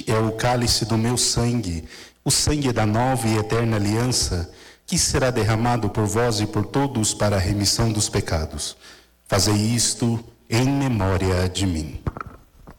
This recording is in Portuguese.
é o cálice do meu sangue, o sangue da nova e eterna aliança, que será derramado por vós e por todos para a remissão dos pecados. Fazei isto em memória de mim.